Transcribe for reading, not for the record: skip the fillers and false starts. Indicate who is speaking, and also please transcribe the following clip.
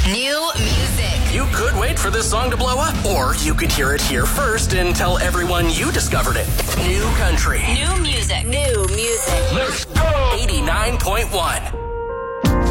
Speaker 1: New music.
Speaker 2: You could wait for this song to blow up, or you could hear it here first and tell everyone you discovered it. New country.
Speaker 1: New music. New music.
Speaker 2: Let's go! 89.1.